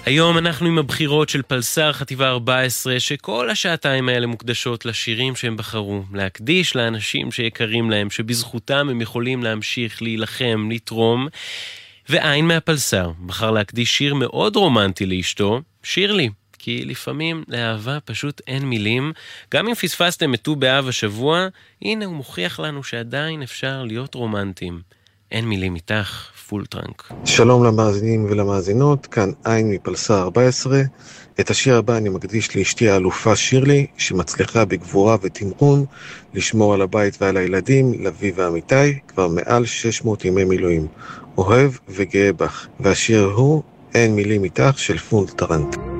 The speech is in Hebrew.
היום אנחנו עם הבחירות של פלס"ר חטיבה 14, שכל השעתיים האלה מוקדשות לשירים שהם בחרו, להקדיש לאנשים שיקרים להם, שבזכותם הם יכולים להמשיך להילחם, לתרום. ועין מהפלס"ר בחר להקדיש שיר מאוד רומנטי לאשתו, שירלי, כי לפעמים לאהבה פשוט אין מילים. גם אם פספסתם את ט"ו באב השבוע, הנה הוא מוכיח לנו שעדיין אפשר להיות רומנטיים. אין מילים איתך, פול טרנק. שלום למאזינים ולמאזינות, כאן עין מפלס"ר 14. את השיר הבא אני מקדיש לאשתי האלופה שירלי, שמצליחה בגבורה ותמרון לשמור על הבית ועל הילדים, לוי ועמיתי, כבר מעל 600 ימי מילואים. אוהב וגאה בך. והשיר הוא אין מילים איתך של פול טרנק.